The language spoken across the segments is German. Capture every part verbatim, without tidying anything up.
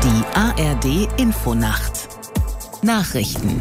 Die A R D-Infonacht. Nachrichten.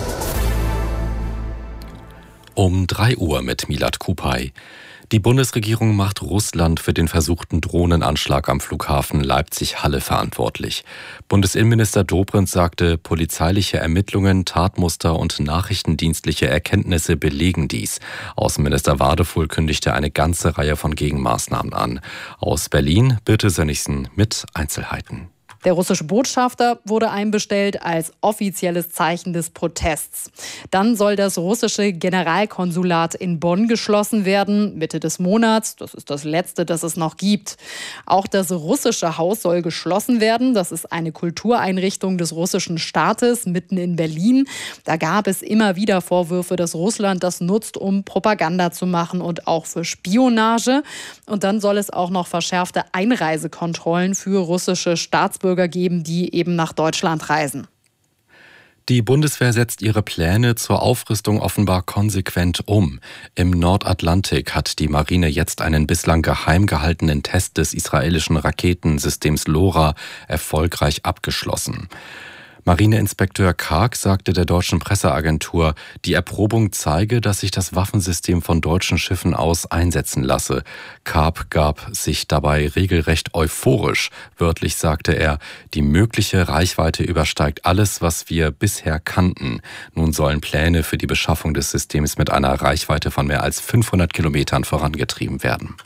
Um drei Uhr mit Milad Kupay. Die Bundesregierung macht Russland für den versuchten Drohnenanschlag am Flughafen Leipzig-Halle verantwortlich. Bundesinnenminister Dobrindt sagte, polizeiliche Ermittlungen, Tatmuster und nachrichtendienstliche Erkenntnisse belegen dies. Außenminister Wadefuhl kündigte eine ganze Reihe von Gegenmaßnahmen an. Aus Berlin Birte Sönnigsen mit Einzelheiten. Der russische Botschafter wurde einbestellt als offizielles Zeichen des Protests. Dann soll das russische Generalkonsulat in Bonn geschlossen werden, Mitte des Monats. Das ist das letzte, das es noch gibt. Auch das russische Haus soll geschlossen werden. Das ist eine Kultureinrichtung des russischen Staates mitten in Berlin. Da gab es immer wieder Vorwürfe, dass Russland das nutzt, um Propaganda zu machen und auch für Spionage. Und dann soll es auch noch verschärfte Einreisekontrollen für russische Staatsbürger geben, die eben nach Deutschland reisen. Die Bundeswehr setzt ihre Pläne zur Aufrüstung offenbar konsequent um. Im Nordatlantik hat die Marine jetzt einen bislang geheim gehaltenen Test des israelischen Raketensystems LoRa erfolgreich abgeschlossen. Marineinspekteur Karg sagte der deutschen Presseagentur, die Erprobung zeige, dass sich das Waffensystem von deutschen Schiffen aus einsetzen lasse. Karg gab sich dabei regelrecht euphorisch. Wörtlich sagte er, die mögliche Reichweite übersteigt alles, was wir bisher kannten. Nun sollen Pläne für die Beschaffung des Systems mit einer Reichweite von mehr als fünfhundert Kilometern vorangetrieben werden.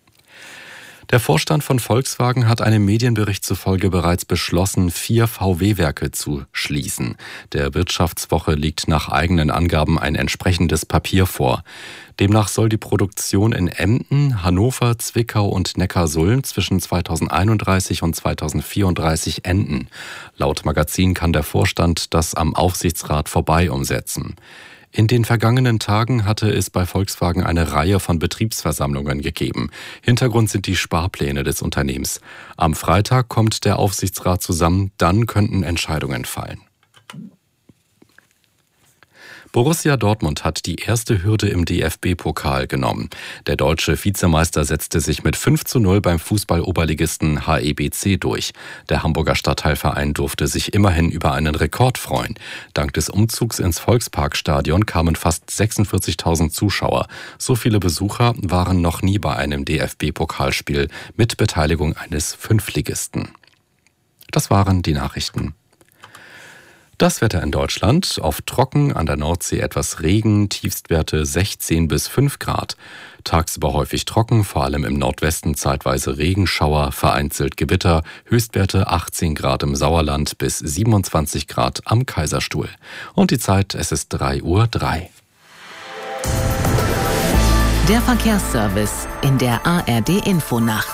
Der Vorstand von Volkswagen hat einem Medienbericht zufolge bereits beschlossen, vier V W-Werke zu schließen. Der Wirtschaftswoche liegt nach eigenen Angaben ein entsprechendes Papier vor. Demnach soll die Produktion in Emden, Hannover, Zwickau und Neckarsulm zwischen zweitausendeinunddreißig und zweitausendvierunddreißig enden. Laut Magazin kann der Vorstand das am Aufsichtsrat vorbei umsetzen. In den vergangenen Tagen hatte es bei Volkswagen eine Reihe von Betriebsversammlungen gegeben. Hintergrund sind die Sparpläne des Unternehmens. Am Freitag kommt der Aufsichtsrat zusammen, dann könnten Entscheidungen fallen. Borussia Dortmund hat die erste Hürde im D F B-Pokal genommen. Der deutsche Vizemeister setzte sich mit fünf zu null beim Fußball-Oberligisten H E B C durch. Der Hamburger Stadtteilverein durfte sich immerhin über einen Rekord freuen. Dank des Umzugs ins Volksparkstadion kamen fast sechsundvierzigtausend Zuschauer. So viele Besucher waren noch nie bei einem D F B-Pokalspiel mit Beteiligung eines Fünftligisten. Das waren die Nachrichten. Das Wetter in Deutschland, oft trocken, an der Nordsee etwas Regen, Tiefstwerte sechzehn bis fünf Grad. Tagsüber häufig trocken, vor allem im Nordwesten zeitweise Regenschauer, vereinzelt Gewitter, Höchstwerte achtzehn Grad im Sauerland bis siebenundzwanzig Grad am Kaiserstuhl. Und die Zeit, es ist drei Uhr drei. Der Verkehrsservice in der A R D-Infonacht.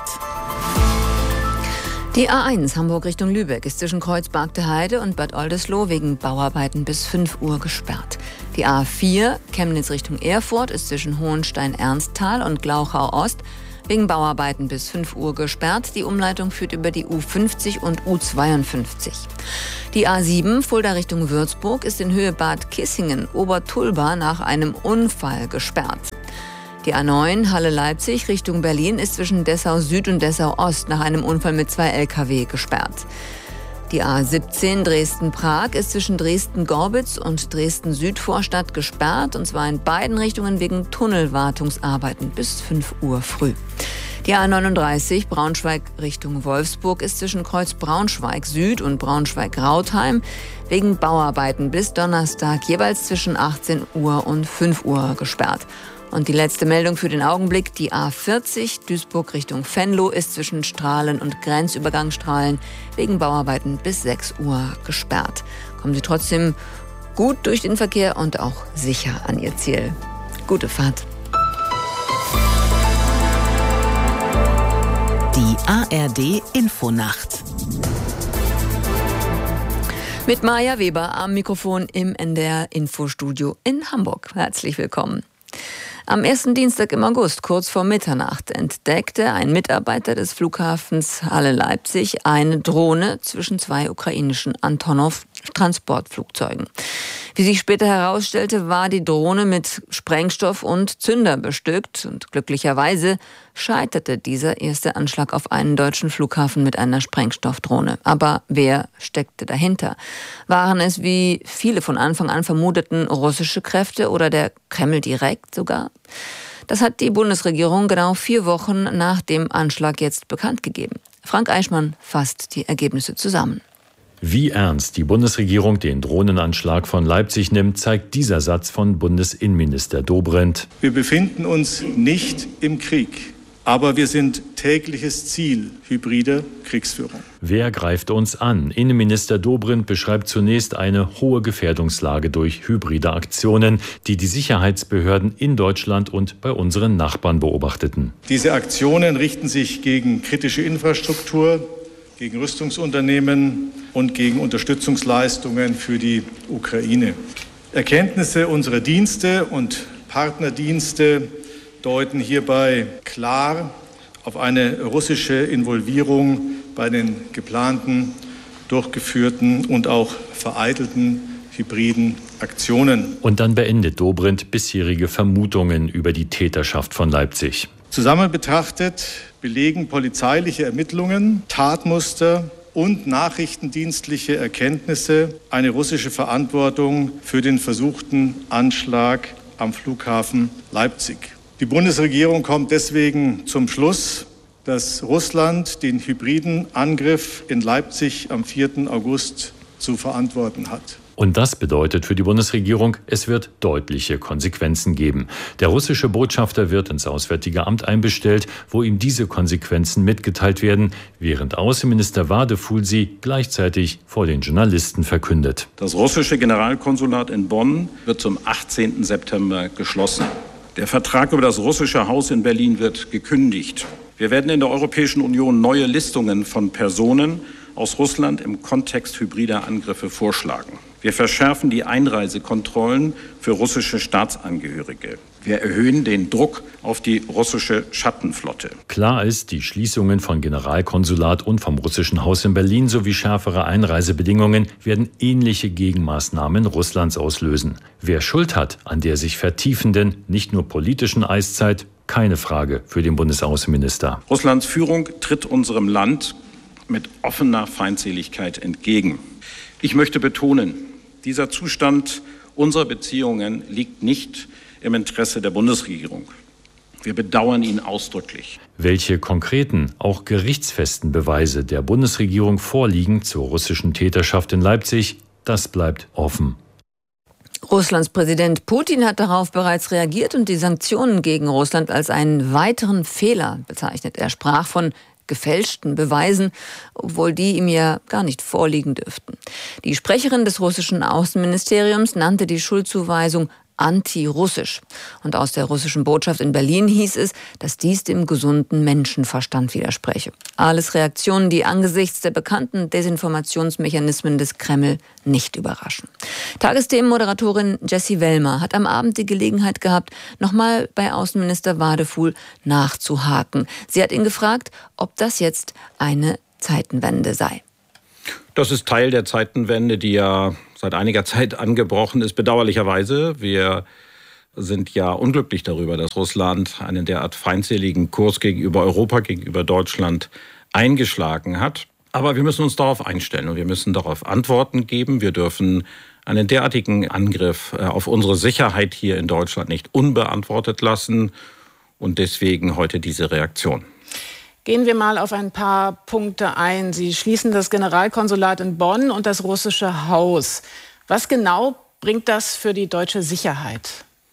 Die A eins Hamburg Richtung Lübeck ist zwischen Kreuz-Bargteheide und Bad Oldesloe wegen Bauarbeiten bis fünf Uhr gesperrt. Die A vier Chemnitz Richtung Erfurt ist zwischen Hohenstein-Ernsthal und Glauchau-Ost wegen Bauarbeiten bis fünf Uhr gesperrt. Die Umleitung führt über die U fünfzig und U zweiundfünfzig. Die A sieben Fulda Richtung Würzburg ist in Höhe Bad Kissingen-Obertulba nach einem Unfall gesperrt. Die A neun Halle-Leipzig Richtung Berlin ist zwischen Dessau Süd und Dessau Ost nach einem Unfall mit zwei L K W gesperrt. Die A siebzehn Dresden-Prag ist zwischen Dresden-Gorbitz und Dresden-Südvorstadt gesperrt, und zwar in beiden Richtungen wegen Tunnelwartungsarbeiten bis fünf Uhr früh. Die A neununddreißig Braunschweig Richtung Wolfsburg ist zwischen Kreuz Braunschweig Süd und Braunschweig-Rautheim wegen Bauarbeiten bis Donnerstag jeweils zwischen achtzehn Uhr und fünf Uhr gesperrt. Und die letzte Meldung für den Augenblick, die A vierzig Duisburg Richtung Venlo ist zwischen Strahlen und Grenzübergang Strahlen wegen Bauarbeiten bis sechs Uhr gesperrt. Kommen Sie trotzdem gut durch den Verkehr und auch sicher an Ihr Ziel. Gute Fahrt. Die A R D-Infonacht. Mit Maja Weber am Mikrofon im N D R-Infostudio in Hamburg. Herzlich willkommen. Am ersten Dienstag im August, kurz vor Mitternacht, entdeckte ein Mitarbeiter des Flughafens Halle-Leipzig eine Drohne zwischen zwei ukrainischen Antonov-Transportflugzeugen. Wie sich später herausstellte, war die Drohne mit Sprengstoff und Zünder bestückt. Und glücklicherweise scheiterte dieser erste Anschlag auf einen deutschen Flughafen mit einer Sprengstoffdrohne. Aber wer steckte dahinter? Waren es, wie viele von Anfang an vermuteten, russische Kräfte oder der Kreml direkt sogar? Das hat die Bundesregierung genau vier Wochen nach dem Anschlag jetzt bekannt gegeben. Frank Eichmann fasst die Ergebnisse zusammen. Wie ernst die Bundesregierung den Drohnenanschlag von Leipzig nimmt, zeigt dieser Satz von Bundesinnenminister Dobrindt. Wir befinden uns nicht im Krieg, aber wir sind tägliches Ziel hybrider Kriegsführung. Wer greift uns an? Innenminister Dobrindt beschreibt zunächst eine hohe Gefährdungslage durch hybride Aktionen, die die Sicherheitsbehörden in Deutschland und bei unseren Nachbarn beobachteten. Diese Aktionen richten sich gegen kritische Infrastruktur, gegen Rüstungsunternehmen und gegen Unterstützungsleistungen für die Ukraine. Erkenntnisse unserer Dienste und Partnerdienste deuten hierbei klar auf eine russische Involvierung bei den geplanten, durchgeführten und auch vereitelten hybriden Aktionen. Und dann beendet Dobrindt bisherige Vermutungen über die Täterschaft von Leipzig. Zusammen betrachtet belegen polizeiliche Ermittlungen, Tatmuster und nachrichtendienstliche Erkenntnisse eine russische Verantwortung für den versuchten Anschlag am Flughafen Leipzig. Die Bundesregierung kommt deswegen zum Schluss, dass Russland den hybriden Angriff in Leipzig am vierten August zu verantworten hat. Und das bedeutet für die Bundesregierung, es wird deutliche Konsequenzen geben. Der russische Botschafter wird ins Auswärtige Amt einbestellt, wo ihm diese Konsequenzen mitgeteilt werden, während Außenminister Wadefuhl sie gleichzeitig vor den Journalisten verkündet. Das russische Generalkonsulat in Bonn wird zum achtzehnten September geschlossen. Der Vertrag über das russische Haus in Berlin wird gekündigt. Wir werden in der Europäischen Union neue Listungen von Personen aus Russland im Kontext hybrider Angriffe vorschlagen. Wir verschärfen die Einreisekontrollen für russische Staatsangehörige. Wir erhöhen den Druck auf die russische Schattenflotte. Klar ist, die Schließungen von Generalkonsulat und vom russischen Haus in Berlin sowie schärfere Einreisebedingungen werden ähnliche Gegenmaßnahmen Russlands auslösen. Wer Schuld hat an der sich vertiefenden, nicht nur politischen Eiszeit, keine Frage für den Bundesaußenminister. Russlands Führung tritt unserem Land mit offener Feindseligkeit entgegen. Ich möchte betonen, dieser Zustand unserer Beziehungen liegt nicht im Interesse der Bundesregierung. Wir bedauern ihn ausdrücklich. Welche konkreten, auch gerichtsfesten Beweise der Bundesregierung vorliegen zur russischen Täterschaft in Leipzig, das bleibt offen. Russlands Präsident Putin hat darauf bereits reagiert und die Sanktionen gegen Russland als einen weiteren Fehler bezeichnet. Er sprach von gefälschten Beweisen, obwohl die ihm ja gar nicht vorliegen dürften. Die Sprecherin des russischen Außenministeriums nannte die Schuldzuweisung anti-russisch. Und aus der russischen Botschaft in Berlin hieß es, dass dies dem gesunden Menschenverstand widerspreche. Alles Reaktionen, die angesichts der bekannten Desinformationsmechanismen des Kreml nicht überraschen. Tagesthemenmoderatorin Jessie Wellmer hat am Abend die Gelegenheit gehabt, nochmal bei Außenminister Wadefuhl nachzuhaken. Sie hat ihn gefragt, ob das jetzt eine Zeitenwende sei. Das ist Teil der Zeitenwende, die ja seit einiger Zeit angebrochen ist, bedauerlicherweise. Wir sind ja unglücklich darüber, dass Russland einen derart feindseligen Kurs gegenüber Europa, gegenüber Deutschland eingeschlagen hat. Aber wir müssen uns darauf einstellen und wir müssen darauf Antworten geben. Wir dürfen einen derartigen Angriff auf unsere Sicherheit hier in Deutschland nicht unbeantwortet lassen. Und deswegen heute diese Reaktion. Gehen wir mal auf ein paar Punkte ein. Sie schließen das Generalkonsulat in Bonn und das russische Haus. Was genau bringt das für die deutsche Sicherheit?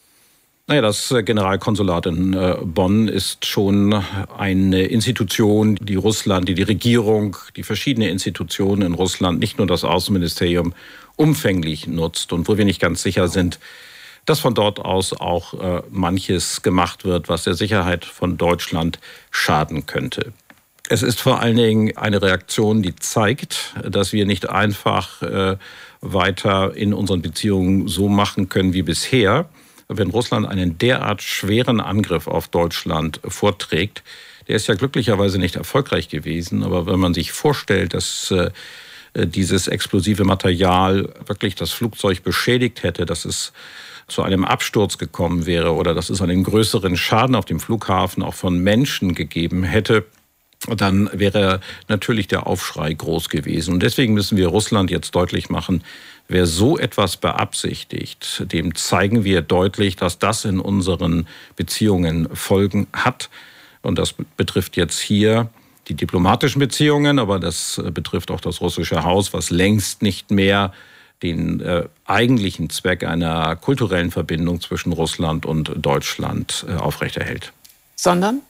Naja, das Generalkonsulat in Bonn ist schon eine Institution, die Russland, die die Regierung, die verschiedene Institutionen in Russland, nicht nur das Außenministerium, umfänglich nutzt und wo wir nicht ganz sicher sind, dass von dort aus auch äh, manches gemacht wird, was der Sicherheit von Deutschland schaden könnte. Es ist vor allen Dingen eine Reaktion, die zeigt, dass wir nicht einfach äh, weiter in unseren Beziehungen so machen können wie bisher. Wenn Russland einen derart schweren Angriff auf Deutschland vorträgt, der ist ja glücklicherweise nicht erfolgreich gewesen, aber wenn man sich vorstellt, dass äh, dieses explosive Material wirklich das Flugzeug beschädigt hätte, dass es zu einem Absturz gekommen wäre oder dass es einen größeren Schaden auf dem Flughafen auch von Menschen gegeben hätte, dann wäre natürlich der Aufschrei groß gewesen. Und deswegen müssen wir Russland jetzt deutlich machen, wer so etwas beabsichtigt, dem zeigen wir deutlich, dass das in unseren Beziehungen Folgen hat. Und das betrifft jetzt hier die diplomatischen Beziehungen, aber das betrifft auch das russische Haus, was längst nicht mehr den äh, eigentlichen Zweck einer kulturellen Verbindung zwischen Russland und Deutschland äh, aufrechterhält. Sondern?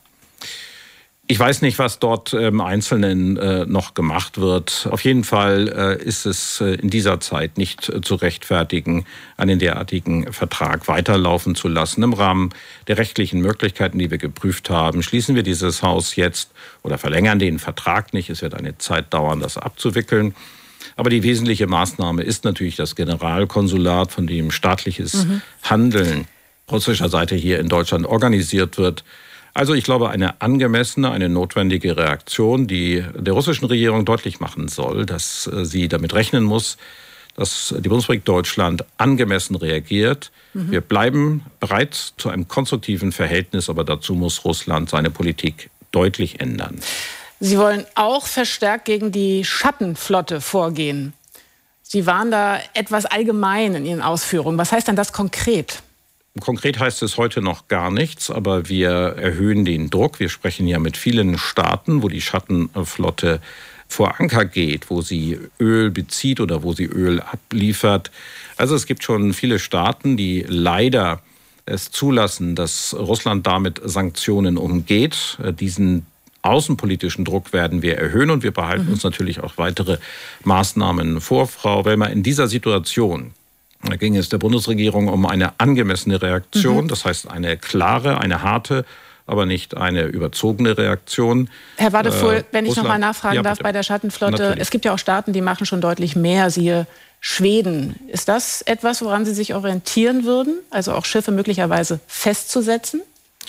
Ich weiß nicht, was dort im Einzelnen äh, noch gemacht wird. Auf jeden Fall äh, ist es äh, in dieser Zeit nicht äh, zu rechtfertigen, einen derartigen Vertrag weiterlaufen zu lassen. Im Rahmen der rechtlichen Möglichkeiten, die wir geprüft haben, schließen wir dieses Haus jetzt oder verlängern den Vertrag nicht. Es wird eine Zeit dauern, das abzuwickeln. Aber die wesentliche Maßnahme ist natürlich das Generalkonsulat, von dem staatliches mhm. Handeln russischer Seite hier in Deutschland organisiert wird. Also ich glaube, eine angemessene, eine notwendige Reaktion, die der russischen Regierung deutlich machen soll, dass sie damit rechnen muss, dass die Bundesrepublik Deutschland angemessen reagiert. Mhm. Wir bleiben bereit zu einem konstruktiven Verhältnis, aber dazu muss Russland seine Politik deutlich ändern. Sie wollen auch verstärkt gegen die Schattenflotte vorgehen. Sie waren da etwas allgemein in Ihren Ausführungen. Was heißt denn das konkret? Konkret heißt es heute noch gar nichts, aber wir erhöhen den Druck. Wir sprechen ja mit vielen Staaten, wo die Schattenflotte vor Anker geht, wo sie Öl bezieht oder wo sie Öl abliefert. Also es gibt schon viele Staaten, die leider es zulassen, dass Russland damit Sanktionen umgeht. Diesen außenpolitischen Druck werden wir erhöhen und wir behalten mhm. uns natürlich auch weitere Maßnahmen vor. Frau Wellmer, in dieser Situation Da ging es der Bundesregierung um eine angemessene Reaktion, mhm. das heißt eine klare, eine harte, aber nicht eine überzogene Reaktion. Herr Wadefuhl, äh, wenn ich noch mal nachfragen ja, darf bei der Schattenflotte. Natürlich. Es gibt ja auch Staaten, die machen schon deutlich mehr, siehe Schweden. Ist das etwas, woran Sie sich orientieren würden? Also auch Schiffe möglicherweise festzusetzen?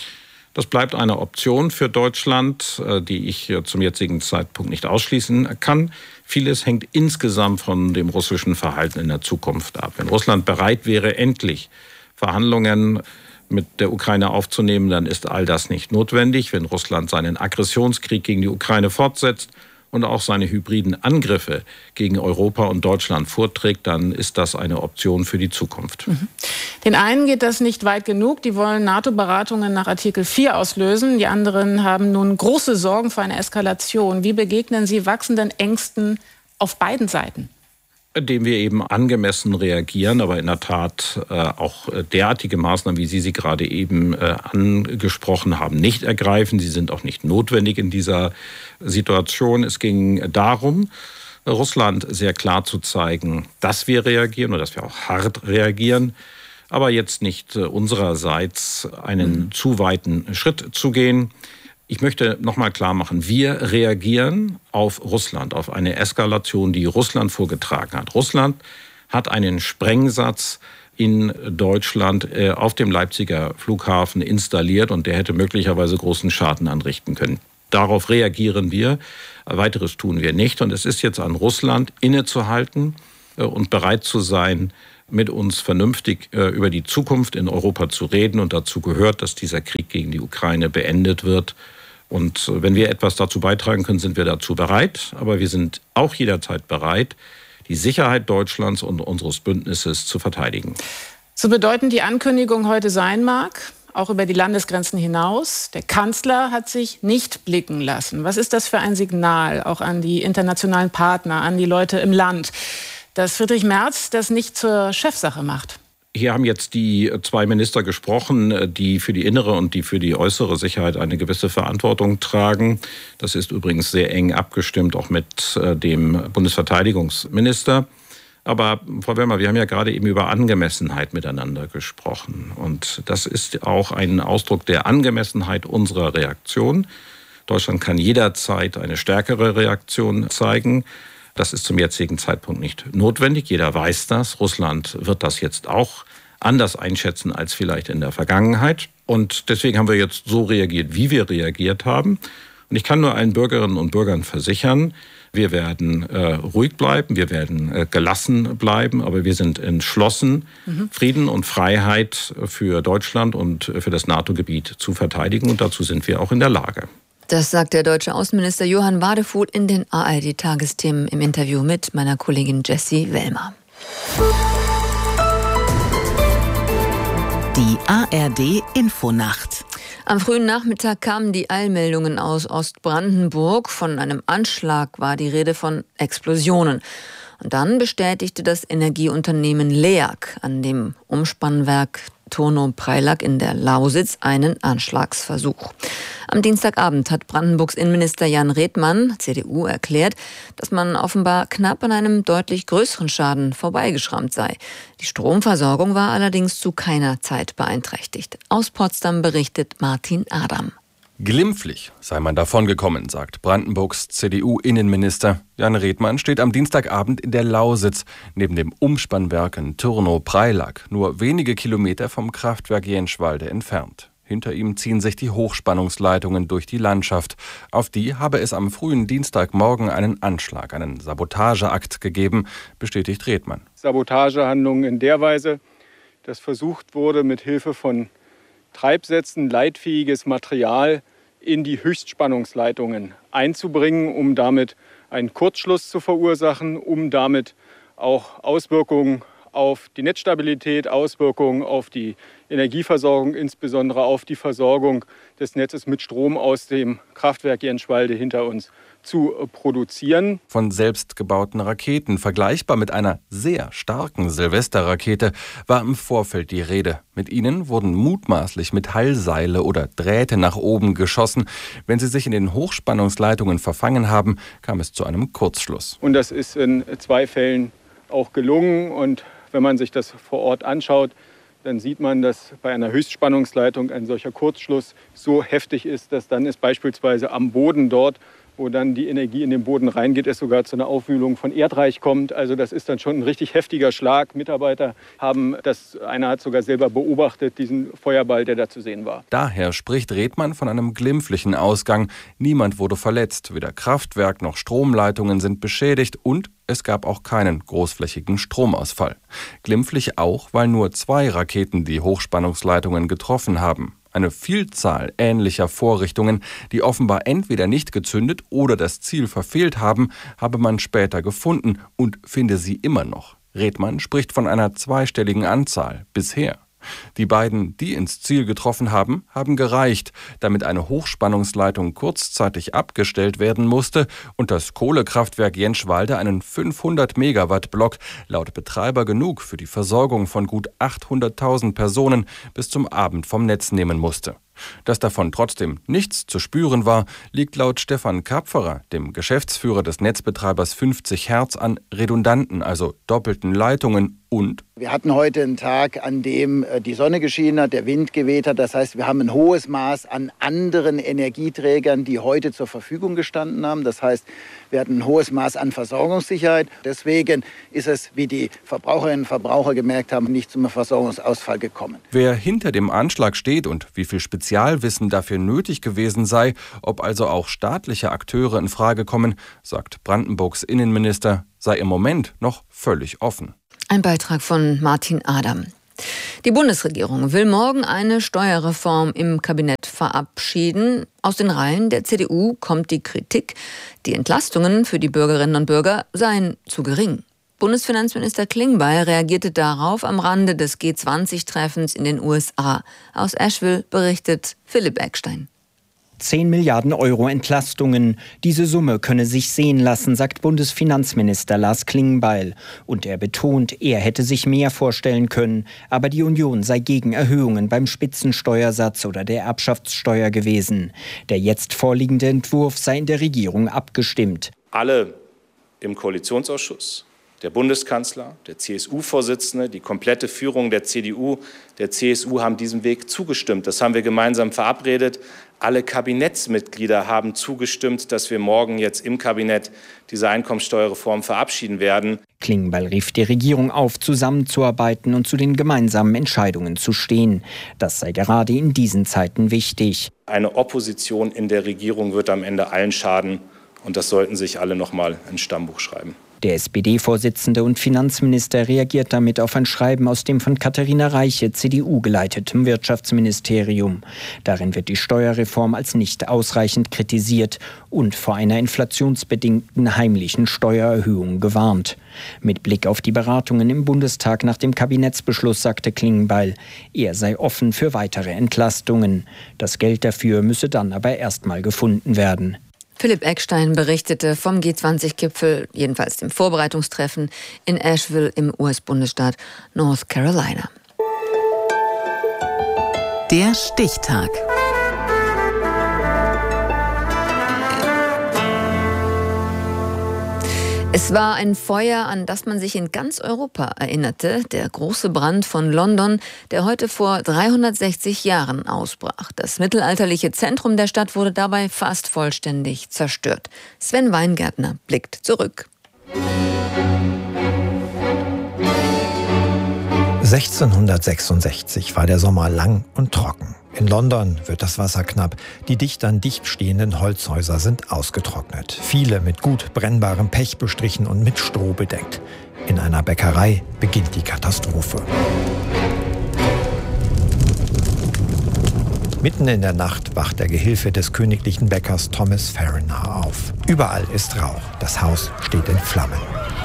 Das bleibt eine Option für Deutschland, die ich zum jetzigen Zeitpunkt nicht ausschließen kann. Vieles hängt insgesamt von dem russischen Verhalten in der Zukunft ab. Wenn Russland bereit wäre, endlich Verhandlungen mit der Ukraine aufzunehmen, dann ist all das nicht notwendig. Wenn Russland seinen Aggressionskrieg gegen die Ukraine fortsetzt und auch seine hybriden Angriffe gegen Europa und Deutschland vorträgt, dann ist das eine Option für die Zukunft. Mhm. Den einen geht das nicht weit genug. Die wollen NATO-Beratungen nach Artikel vier auslösen. Die anderen haben nun große Sorgen vor einer Eskalation. Wie begegnen Sie wachsenden Ängsten auf beiden Seiten? Indem wir eben angemessen reagieren, aber in der Tat äh, auch derartige Maßnahmen, wie Sie sie gerade eben äh, angesprochen haben, nicht ergreifen. Sie sind auch nicht notwendig in dieser Situation. Es ging darum, Russland sehr klar zu zeigen, dass wir reagieren oder dass wir auch hart reagieren, aber jetzt nicht äh, unsererseits einen mhm. zu weiten Schritt zu gehen. Ich möchte noch mal klar machen, wir reagieren auf Russland, auf eine Eskalation, die Russland vorgetragen hat. Russland hat einen Sprengsatz in Deutschland äh, auf dem Leipziger Flughafen installiert und der hätte möglicherweise großen Schaden anrichten können. Darauf reagieren wir. Weiteres tun wir nicht. Und es ist jetzt an Russland, innezuhalten äh, und bereit zu sein, mit uns vernünftig äh, über die Zukunft in Europa zu reden. Und dazu gehört, dass dieser Krieg gegen die Ukraine beendet wird. Und äh, wenn wir etwas dazu beitragen können, sind wir dazu bereit. Aber wir sind auch jederzeit bereit, die Sicherheit Deutschlands und unseres Bündnisses zu verteidigen. So bedeutend die Ankündigung heute sein mag, auch über die Landesgrenzen hinaus, der Kanzler hat sich nicht blicken lassen. Was ist das für ein Signal auch an die internationalen Partner, an die Leute im Land, dass Friedrich Merz das nicht zur Chefsache macht? Hier haben jetzt die zwei Minister gesprochen, die für die innere und die für die äußere Sicherheit eine gewisse Verantwortung tragen. Das ist übrigens sehr eng abgestimmt, auch mit dem Bundesverteidigungsminister. Aber Frau Wellmer, wir haben ja gerade eben über Angemessenheit miteinander gesprochen. Und das ist auch ein Ausdruck der Angemessenheit unserer Reaktion. Deutschland kann jederzeit eine stärkere Reaktion zeigen. Das ist zum jetzigen Zeitpunkt nicht notwendig. Jeder weiß das. Russland wird das jetzt auch anders einschätzen als vielleicht in der Vergangenheit. Und deswegen haben wir jetzt so reagiert, wie wir reagiert haben. Und ich kann nur allen Bürgerinnen und Bürgern versichern, wir werden äh, ruhig bleiben, wir werden äh, gelassen bleiben, aber wir sind entschlossen, mhm. Frieden und Freiheit für Deutschland und für das NATO-Gebiet zu verteidigen. Und dazu sind wir auch in der Lage. Das sagt der deutsche Außenminister Johann Wadefuhl in den A R D-Tagesthemen im Interview mit meiner Kollegin Jessie Wellmer. Die A R D-Infonacht. Am frühen Nachmittag kamen die Eilmeldungen aus Ostbrandenburg. Von einem Anschlag war die Rede, von Explosionen. Und dann bestätigte das Energieunternehmen LEAG an dem Umspannwerk Turno-Preilack in der Lausitz einen Anschlagsversuch. Am Dienstagabend hat Brandenburgs Innenminister Jan Redmann, C D U, erklärt, dass man offenbar knapp an einem deutlich größeren Schaden vorbeigeschrammt sei. Die Stromversorgung war allerdings zu keiner Zeit beeinträchtigt. Aus Potsdam berichtet Martin Adam. Glimpflich sei man davongekommen, sagt Brandenburgs C D U-Innenminister. Jan Redmann steht am Dienstagabend in der Lausitz, neben dem Umspannwerk in Turno-Preilack, nur wenige Kilometer vom Kraftwerk Jenschwalde entfernt. Hinter ihm ziehen sich die Hochspannungsleitungen durch die Landschaft. Auf die habe es am frühen Dienstagmorgen einen Anschlag, einen Sabotageakt gegeben, bestätigt Redmann. Sabotagehandlungen in der Weise, dass versucht wurde, mit Hilfe von Treibsätzen leitfähiges Material in die Höchstspannungsleitungen einzubringen, um damit einen Kurzschluss zu verursachen, um damit auch Auswirkungen auf die Netzstabilität, Auswirkungen auf die Energieversorgung, insbesondere auf die Versorgung des Netzes mit Strom aus dem Kraftwerk Jenschwalde hinter uns zu produzieren. Von selbstgebauten Raketen, vergleichbar mit einer sehr starken Silvesterrakete, war im Vorfeld die Rede. Mit ihnen wurden mutmaßlich Metallseile oder Drähte nach oben geschossen. Wenn sie sich in den Hochspannungsleitungen verfangen haben, kam es zu einem Kurzschluss. Und das ist in zwei Fällen auch gelungen. Und wenn man sich das vor Ort anschaut, dann sieht man, dass bei einer Höchstspannungsleitung ein solcher Kurzschluss so heftig ist, dass dann es beispielsweise am Boden dort, wo dann die Energie in den Boden reingeht, es sogar zu einer Aufwühlung von Erdreich kommt. Also das ist dann schon ein richtig heftiger Schlag. Mitarbeiter haben das, einer hat sogar selber beobachtet, diesen Feuerball, der da zu sehen war. Daher spricht Redmann von einem glimpflichen Ausgang. Niemand wurde verletzt, weder Kraftwerk noch Stromleitungen sind beschädigt und es gab auch keinen großflächigen Stromausfall. Glimpflich auch, weil nur zwei Raketen die Hochspannungsleitungen getroffen haben. Eine Vielzahl ähnlicher Vorrichtungen, die offenbar entweder nicht gezündet oder das Ziel verfehlt haben, habe man später gefunden und finde sie immer noch. Redmann spricht von einer zweistelligen Anzahl bisher. Die beiden, die ins Ziel getroffen haben, haben gereicht, damit eine Hochspannungsleitung kurzzeitig abgestellt werden musste und das Kohlekraftwerk Jenschwalde einen fünfhundert Megawatt Block, laut Betreiber genug für die Versorgung von gut achthunderttausend Personen, bis zum Abend vom Netz nehmen musste. Dass davon trotzdem nichts zu spüren war, liegt laut Stefan Kapferer, dem Geschäftsführer des Netzbetreibers fünfzig Hertz, an redundanten, also doppelten Leitungen und wir hatten heute einen Tag, an dem die Sonne geschienen hat, der Wind geweht hat. Das heißt, wir haben ein hohes Maß an anderen Energieträgern, die heute zur Verfügung gestanden haben. Das heißt, wir hatten ein hohes Maß an Versorgungssicherheit. Deswegen ist es, wie die Verbraucherinnen und Verbraucher gemerkt haben, nicht zum Versorgungsausfall gekommen. Wer hinter dem Anschlag steht und wie viel Spezialwissen dafür nötig gewesen sei, ob also auch staatliche Akteure in Frage kommen, sagt Brandenburgs Innenminister, sei im Moment noch völlig offen. Ein Beitrag von Martin Adam. Die Bundesregierung will morgen eine Steuerreform im Kabinett verabschieden. Aus den Reihen der C D U kommt die Kritik, die Entlastungen für die Bürgerinnen und Bürger seien zu gering. Bundesfinanzminister Klingbeil reagierte darauf am Rande des G zwanzig Treffens in den U S A. Aus Asheville berichtet Philipp Eckstein. zehn Milliarden Euro Entlastungen. Diese Summe könne sich sehen lassen, sagt Bundesfinanzminister Lars Klingbeil. Und er betont, er hätte sich mehr vorstellen können. Aber die Union sei gegen Erhöhungen beim Spitzensteuersatz oder der Erbschaftssteuer gewesen. Der jetzt vorliegende Entwurf sei in der Regierung abgestimmt. Alle im Koalitionsausschuss, Der Bundeskanzler, der C S U-Vorsitzende, die komplette Führung der C D U, der C S U haben diesem Weg zugestimmt. Das haben wir gemeinsam verabredet. Alle Kabinettsmitglieder haben zugestimmt, dass wir morgen jetzt im Kabinett diese Einkommensteuerreform verabschieden werden. Klingbeil rief die Regierung auf, zusammenzuarbeiten und zu den gemeinsamen Entscheidungen zu stehen. Das sei gerade in diesen Zeiten wichtig. Eine Opposition in der Regierung wird am Ende allen schaden. Und das sollten sich alle noch mal ins Stammbuch schreiben. Der S P D-Vorsitzende und Finanzminister reagiert damit auf ein Schreiben aus dem von Katharina Reiche, C D U geleiteten Wirtschaftsministerium. Darin wird die Steuerreform als nicht ausreichend kritisiert und vor einer inflationsbedingten heimlichen Steuererhöhung gewarnt. Mit Blick auf die Beratungen im Bundestag nach dem Kabinettsbeschluss sagte Klingbeil, er sei offen für weitere Entlastungen. Das Geld dafür müsse dann aber erst mal gefunden werden. Philipp Eckstein berichtete vom G zwanzig Gipfel, jedenfalls dem Vorbereitungstreffen in Asheville im U S-Bundesstaat North Carolina. Der Stichtag. Es war ein Feuer, an das man sich in ganz Europa erinnerte. Der große Brand von London, der heute vor dreihundertsechzig Jahren ausbrach. Das mittelalterliche Zentrum der Stadt wurde dabei fast vollständig zerstört. Sven Weingärtner blickt zurück. sechzehnhundertsechsundsechzig war der Sommer lang und trocken. In London wird das Wasser knapp. Die dicht an dicht stehenden Holzhäuser sind ausgetrocknet. Viele mit gut brennbarem Pech bestrichen und mit Stroh bedeckt. In einer Bäckerei beginnt die Katastrophe. Mitten in der Nacht wacht der Gehilfe des königlichen Bäckers Thomas Farrinar auf. Überall ist Rauch. Das Haus steht in Flammen.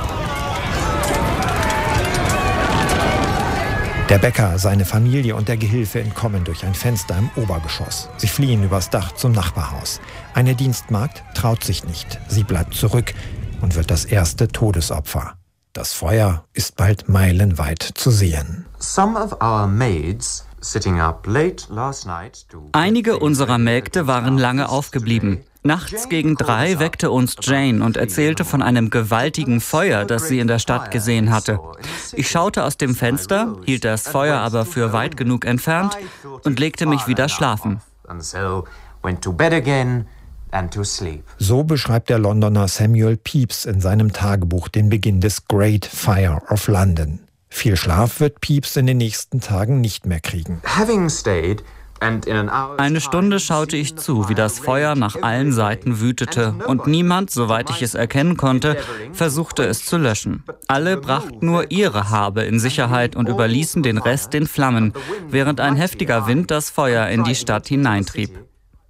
Der Bäcker, seine Familie und der Gehilfe entkommen durch ein Fenster im Obergeschoss. Sie fliehen übers Dach zum Nachbarhaus. Eine Dienstmagd traut sich nicht. Sie bleibt zurück und wird das erste Todesopfer. Das Feuer ist bald meilenweit zu sehen. Some of our maids sitting up late last night to... Einige unserer Mägde waren lange aufgeblieben. Nachts gegen drei weckte uns Jane und erzählte von einem gewaltigen Feuer, das sie in der Stadt gesehen hatte. Ich schaute aus dem Fenster, hielt das Feuer aber für weit genug entfernt und legte mich wieder schlafen. So beschreibt der Londoner Samuel Pepys in seinem Tagebuch den Beginn des Great Fire of London. Viel Schlaf wird Pepys in den nächsten Tagen nicht mehr kriegen. Eine Stunde schaute ich zu, wie das Feuer nach allen Seiten wütete und niemand, soweit ich es erkennen konnte, versuchte es zu löschen. Alle brachten nur ihre Habe in Sicherheit und überließen den Rest den Flammen, während ein heftiger Wind das Feuer in die Stadt hineintrieb.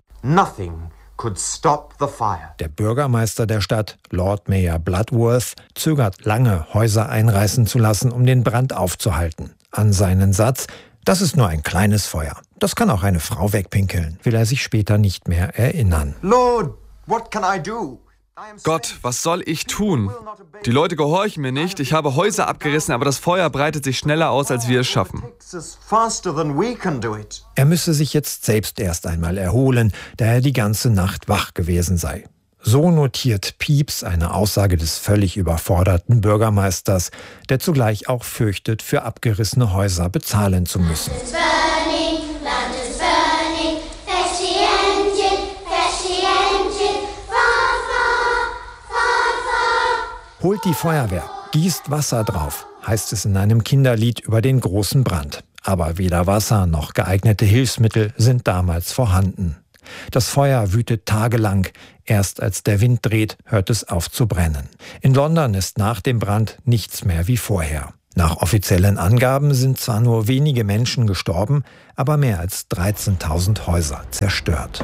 Der Bürgermeister der Stadt, Lord Mayor Bloodworth, zögert lange, Häuser einreißen zu lassen, um den Brand aufzuhalten. An seinen Satz: Das ist nur ein kleines Feuer. Das kann auch eine Frau wegpinkeln, will er sich später nicht mehr erinnern. Lord, what can I do? Gott, was soll ich tun? Die Leute gehorchen mir nicht. Ich habe Häuser abgerissen, aber das Feuer breitet sich schneller aus, als wir es schaffen. Er müsse sich jetzt selbst erst einmal erholen, da er die ganze Nacht wach gewesen sei. So notiert Pepys eine Aussage des völlig überforderten Bürgermeisters, der zugleich auch fürchtet, für abgerissene Häuser bezahlen zu müssen. Holt die Feuerwehr, gießt Wasser drauf, heißt es in einem Kinderlied über den großen Brand. Aber weder Wasser noch geeignete Hilfsmittel sind damals vorhanden. Das Feuer wütet tagelang. Erst als der Wind dreht, hört es auf zu brennen. In London ist nach dem Brand nichts mehr wie vorher. Nach offiziellen Angaben sind zwar nur wenige Menschen gestorben, aber mehr als dreizehntausend Häuser zerstört.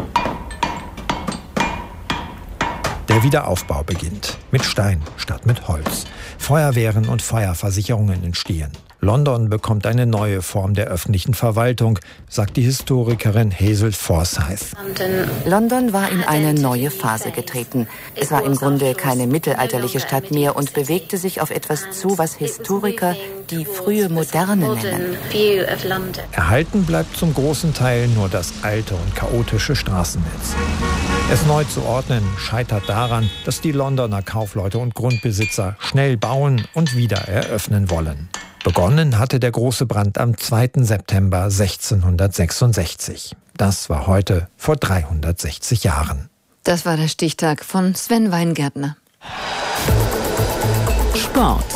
Der Wiederaufbau beginnt. Mit Stein statt mit Holz. Feuerwehren und Feuerversicherungen entstehen. London bekommt eine neue Form der öffentlichen Verwaltung, sagt die Historikerin Hazel Forsyth. London war in eine neue Phase getreten. Es war im Grunde keine mittelalterliche Stadt mehr und bewegte sich auf etwas zu, was Historiker die frühe Moderne nennen. Erhalten bleibt zum großen Teil nur das alte und chaotische Straßennetz. Es neu zu ordnen scheitert daran, dass die Londoner Kaufleute und Grundbesitzer schnell bauen und wieder eröffnen wollen. Begonnen hatte der große Brand am zweiten September sechzehnhundertsechsundsechzig. Das war heute vor dreihundertsechzig Jahren. Das war der Stichtag von Sven Weingärtner. Sport.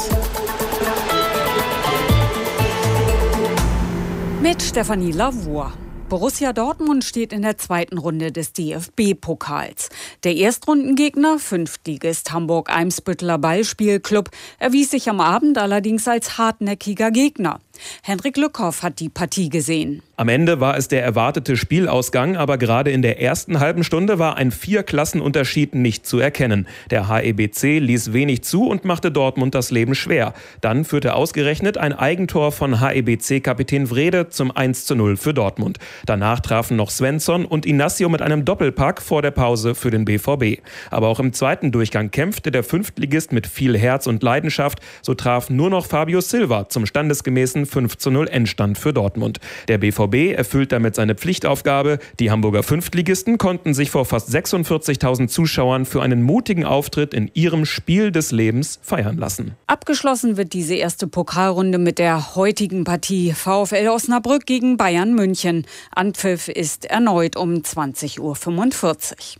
Mit Stefanie Lavoie. Borussia Dortmund steht in der zweiten Runde des D F B-Pokals. Der Erstrundengegner, Fünftligist Hamburg-Eimsbütteler Ballspielclub, erwies sich am Abend allerdings als hartnäckiger Gegner. Henrik Lückhoff hat die Partie gesehen. Am Ende war es der erwartete Spielausgang, aber gerade in der ersten halben Stunde war ein Vier-Klassenunterschied nicht zu erkennen. Der H E B C ließ wenig zu und machte Dortmund das Leben schwer. Dann führte ausgerechnet ein Eigentor von H E B C-Kapitän Wrede zum eins zu null für Dortmund. Danach trafen noch Svensson und Inacio mit einem Doppelpack vor der Pause für den B V B. Aber auch im zweiten Durchgang kämpfte der Fünftligist mit viel Herz und Leidenschaft. So traf nur noch Fabio Silva zum standesgemäßen fünf zu null Endstand für Dortmund. Der B V B erfüllt damit seine Pflichtaufgabe. Die Hamburger Fünftligisten konnten sich vor fast sechsundvierzigtausend Zuschauern für einen mutigen Auftritt in ihrem Spiel des Lebens feiern lassen. Abgeschlossen wird diese erste Pokalrunde mit der heutigen Partie VfL Osnabrück gegen Bayern München. Anpfiff ist erneut um zwanzig Uhr fünfundvierzig.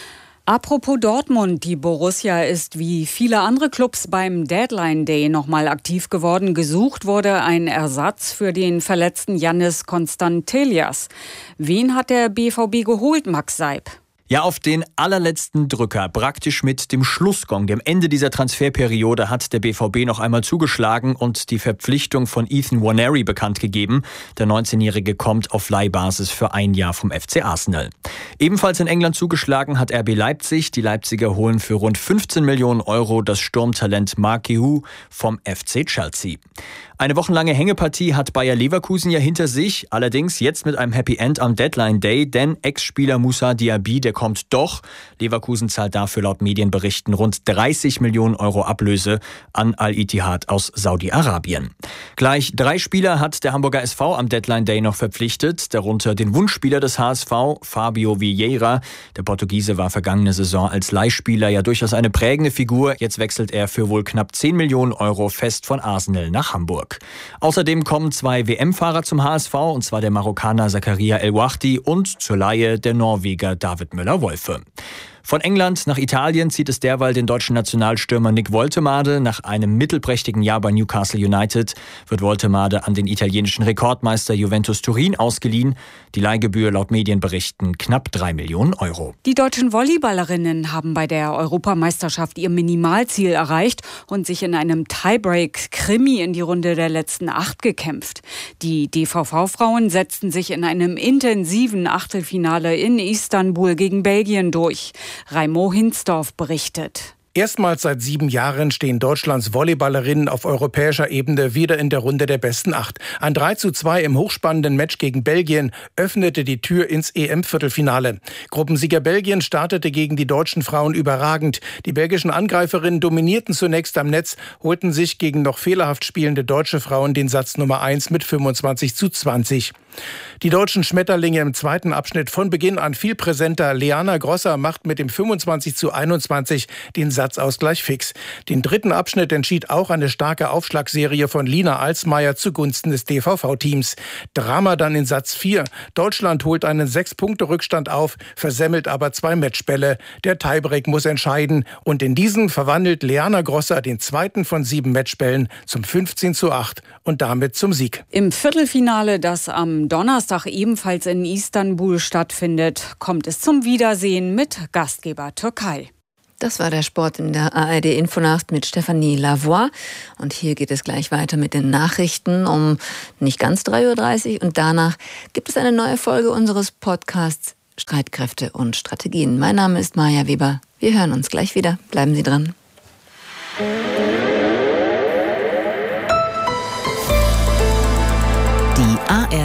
Apropos Dortmund, die Borussia ist wie viele andere Clubs beim Deadline Day nochmal aktiv geworden. Gesucht wurde ein Ersatz für den verletzten Yannis Konstantelias. Wen hat der B V B geholt, Max Seib? Ja, auf den allerletzten Drücker, praktisch mit dem Schlussgong, dem Ende dieser Transferperiode, hat der B V B noch einmal zugeschlagen und die Verpflichtung von Ethan Nwaneri bekannt gegeben. Der neunzehnjährige kommt auf Leihbasis für ein Jahr vom F C Arsenal. Ebenfalls in England zugeschlagen hat R B Leipzig. Die Leipziger holen für rund fünfzehn Millionen Euro das Sturmtalent Mark Guéhi vom F C Chelsea. Eine wochenlange Hängepartie hat Bayer Leverkusen ja hinter sich, allerdings jetzt mit einem Happy End am Deadline Day, denn Ex-Spieler Moussa Diaby, der kommt doch. Leverkusen zahlt dafür laut Medienberichten rund dreißig Millionen Euro Ablöse an Al-Ittihad aus Saudi-Arabien. Gleich drei Spieler hat der Hamburger S V am Deadline Day noch verpflichtet, darunter den Wunschspieler des H S V, Fabio Vieira. Der Portugiese war vergangene Saison als Leihspieler ja durchaus eine prägende Figur. Jetzt wechselt er für wohl knapp zehn Millionen Euro fest von Arsenal nach Hamburg. Außerdem kommen zwei W M-Fahrer zum H S V, und zwar der Marokkaner Zakaria El Wahdi und zur Leihe der Norweger David Müller-Wolfe. Von England nach Italien zieht es derweil den deutschen Nationalstürmer Nick Woltemade. Nach einem mittelprächtigen Jahr bei Newcastle United wird Woltemade an den italienischen Rekordmeister Juventus Turin ausgeliehen. Die Leihgebühr laut Medienberichten knapp drei Millionen Euro. Die deutschen Volleyballerinnen haben bei der Europameisterschaft ihr Minimalziel erreicht und sich in einem Tiebreak-Krimi in die Runde der letzten acht gekämpft. Die D V V-Frauen setzten sich in einem intensiven Achtelfinale in Istanbul gegen Belgien durch. Raimo Hinsdorf berichtet. Erstmals seit sieben Jahren stehen Deutschlands Volleyballerinnen auf europäischer Ebene wieder in der Runde der besten acht. Ein drei zu zwei im hochspannenden Match gegen Belgien öffnete die Tür ins E M-Viertelfinale. Gruppensieger Belgien startete gegen die deutschen Frauen überragend. Die belgischen Angreiferinnen dominierten zunächst am Netz, holten sich gegen noch fehlerhaft spielende deutsche Frauen den Satz Nummer eins mit fünfundzwanzig zu zwanzig. Die deutschen Schmetterlinge im zweiten Abschnitt von Beginn an viel präsenter. Leana Grosser macht mit dem fünfundzwanzig zu einundzwanzig den Satzausgleich fix. Den dritten Abschnitt entschied auch eine starke Aufschlagserie von Lina Alsmeier zugunsten des D V V-Teams. Drama dann in Satz vier. Deutschland holt einen Sechs-Punkte-Rückstand auf, versemmelt aber zwei Matchbälle. Der Tiebreak muss entscheiden und in diesen verwandelt Leana Grosser den zweiten von sieben Matchbällen zum fünfzehn zu acht und damit zum Sieg. Im Viertelfinale, das am Donnerstag ebenfalls in Istanbul stattfindet, kommt es zum Wiedersehen mit Gastgeber Türkei. Das war der Sport in der A R D-Infonacht mit Stefanie Lavoie. Und hier geht es gleich weiter mit den Nachrichten um nicht ganz drei Uhr dreißig. Und danach gibt es eine neue Folge unseres Podcasts Streitkräfte und Strategien. Mein Name ist Maja Weber. Wir hören uns gleich wieder. Bleiben Sie dran.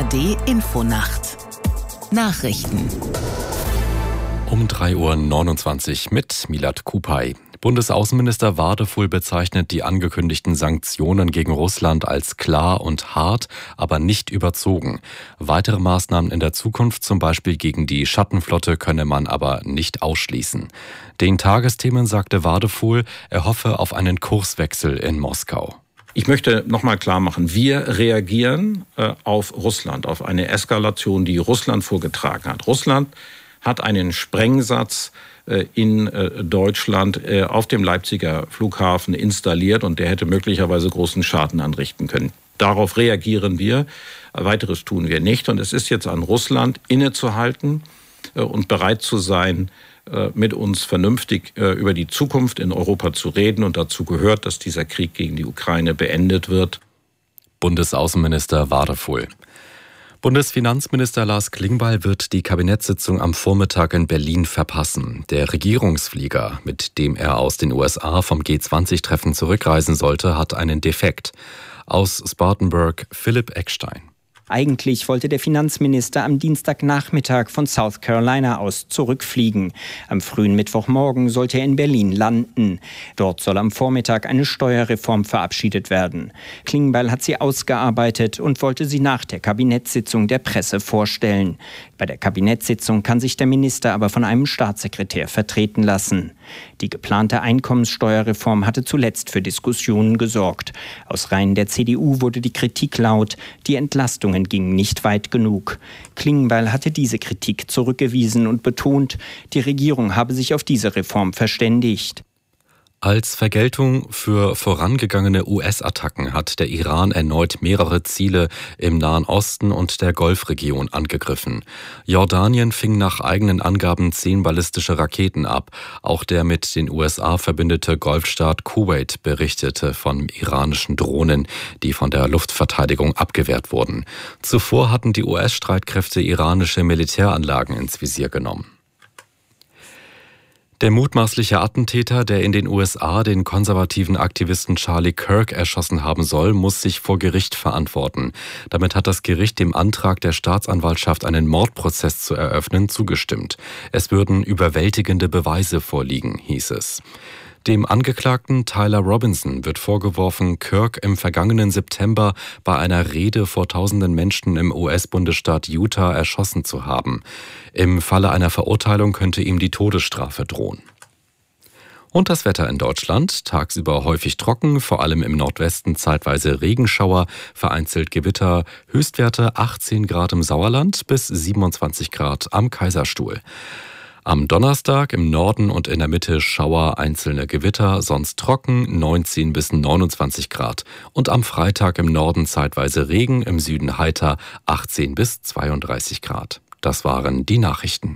D Infonacht Nachrichten um drei Uhr neunundzwanzig mit Milad Kupay. Bundesaußenminister Wadefuhl bezeichnet die angekündigten Sanktionen gegen Russland als klar und hart, aber nicht überzogen. Weitere Maßnahmen in der Zukunft, zum Beispiel gegen die Schattenflotte, könne man aber nicht ausschließen. Den Tagesthemen sagte Wadefuhl, er hoffe auf einen Kurswechsel in Moskau. Ich möchte noch mal klar machen, wir reagieren äh, auf Russland, auf eine Eskalation, die Russland vorgetragen hat. Russland hat einen Sprengsatz äh, in äh, Deutschland äh, auf dem Leipziger Flughafen installiert und der hätte möglicherweise großen Schaden anrichten können. Darauf reagieren wir, weiteres tun wir nicht. Und es ist jetzt an Russland, innezuhalten äh, und bereit zu sein, äh, mit uns vernünftig äh, über die Zukunft in Europa zu reden. Und dazu gehört, dass dieser Krieg gegen die Ukraine beendet wird. Bundesaußenminister Wadefuhl. Bundesfinanzminister Lars Klingbeil wird die Kabinettssitzung am Vormittag in Berlin verpassen. Der Regierungsflieger, mit dem er aus den U S A vom G zwanzig Treffen zurückreisen sollte, hat einen Defekt. Aus Spartanburg Philipp Eckstein. Eigentlich wollte der Finanzminister am Dienstagnachmittag von South Carolina aus zurückfliegen. Am frühen Mittwochmorgen sollte er in Berlin landen. Dort soll am Vormittag eine Steuerreform verabschiedet werden. Klingbeil hat sie ausgearbeitet und wollte sie nach der Kabinettssitzung der Presse vorstellen. Bei der Kabinettssitzung kann sich der Minister aber von einem Staatssekretär vertreten lassen. Die geplante Einkommenssteuerreform hatte zuletzt für Diskussionen gesorgt. Aus Reihen der C D U wurde die Kritik laut, die Entlastungen gingen nicht weit genug. Klingbeil hatte diese Kritik zurückgewiesen und betont, die Regierung habe sich auf diese Reform verständigt. Als Vergeltung für vorangegangene U S-Attacken hat der Iran erneut mehrere Ziele im Nahen Osten und der Golfregion angegriffen. Jordanien fing nach eigenen Angaben zehn ballistische Raketen ab. Auch der mit den U S A verbündete Golfstaat Kuwait berichtete von iranischen Drohnen, die von der Luftverteidigung abgewehrt wurden. Zuvor hatten die U S-Streitkräfte iranische Militäranlagen ins Visier genommen. Der mutmaßliche Attentäter, der in den U S A den konservativen Aktivisten Charlie Kirk erschossen haben soll, muss sich vor Gericht verantworten. Damit hat das Gericht dem Antrag der Staatsanwaltschaft, einen Mordprozess zu eröffnen, zugestimmt. Es würden überwältigende Beweise vorliegen, hieß es. Dem Angeklagten Tyler Robinson wird vorgeworfen, Kirk im vergangenen September bei einer Rede vor tausenden Menschen im U S-Bundesstaat Utah erschossen zu haben. Im Falle einer Verurteilung könnte ihm die Todesstrafe drohen. Und das Wetter in Deutschland: tagsüber häufig trocken, vor allem im Nordwesten zeitweise Regenschauer, vereinzelt Gewitter, Höchstwerte achtzehn Grad im Sauerland bis siebenundzwanzig Grad am Kaiserstuhl. Am Donnerstag im Norden und in der Mitte Schauer, einzelne Gewitter, sonst trocken, neunzehn bis neunundzwanzig Grad. Und am Freitag im Norden zeitweise Regen, im Süden heiter, achtzehn bis zweiunddreißig Grad. Das waren die Nachrichten.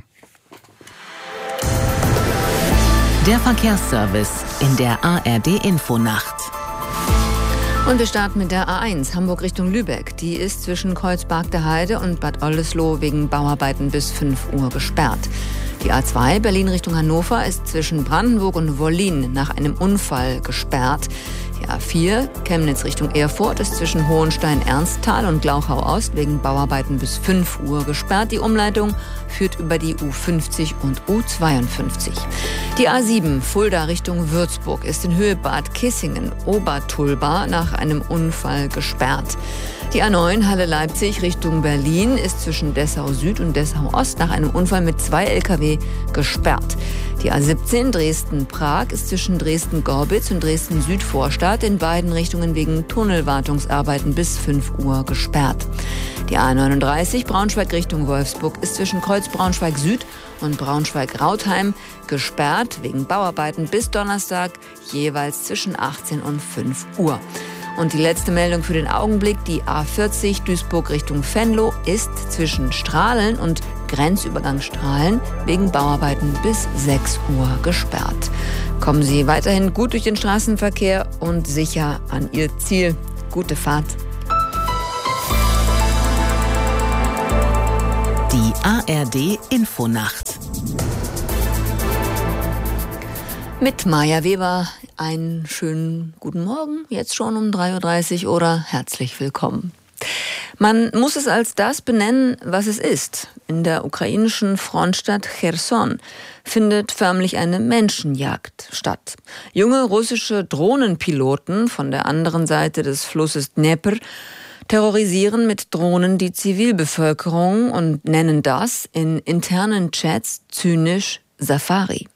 Der Verkehrsservice in der A R D Infonacht. Und wir starten mit der A eins, Hamburg Richtung Lübeck. Die ist zwischen Kreuzberg der Heide und Bad Oldesloe wegen Bauarbeiten bis fünf Uhr gesperrt. Die A zwei, Berlin Richtung Hannover, ist zwischen Brandenburg und Wollin nach einem Unfall gesperrt. Die A vier, Chemnitz Richtung Erfurt, ist zwischen Hohenstein-Ernsthal und Glauchau-Ost wegen Bauarbeiten bis fünf Uhr gesperrt. Die Umleitung führt über die U fünfzig und U zweiundfünfzig. Die A sieben, Fulda Richtung Würzburg, ist in Höhe Bad Kissingen-Obertulba nach einem Unfall gesperrt. Die A neun, Halle-Leipzig Richtung Berlin, ist zwischen Dessau Süd und Dessau Ost nach einem Unfall mit zwei L K W gesperrt. Die A siebzehn, Dresden-Prag, ist zwischen Dresden-Gorbitz und Dresden-Südvorstadt in beiden Richtungen wegen Tunnelwartungsarbeiten bis fünf Uhr gesperrt. Die A neununddreißig, Braunschweig Richtung Wolfsburg, ist zwischen Kreuz Braunschweig Süd und Braunschweig-Rautheim gesperrt wegen Bauarbeiten bis Donnerstag, jeweils zwischen achtzehn und fünf Uhr. Und die letzte Meldung für den Augenblick, die A vierzig, Duisburg Richtung Venlo, ist zwischen Strahlen und Grenzübergang Strahlen wegen Bauarbeiten bis sechs Uhr gesperrt. Kommen Sie weiterhin gut durch den Straßenverkehr und sicher an Ihr Ziel. Gute Fahrt. Die A R D Infonacht. Mit Maja Weber. Einen schönen guten Morgen, jetzt schon um drei Uhr dreißig oder herzlich willkommen. Man muss es als das benennen, was es ist. In der ukrainischen Frontstadt Cherson findet förmlich eine Menschenjagd statt. Junge russische Drohnenpiloten von der anderen Seite des Flusses Dnepr terrorisieren mit Drohnen die Zivilbevölkerung und nennen das in internen Chats zynisch Safari.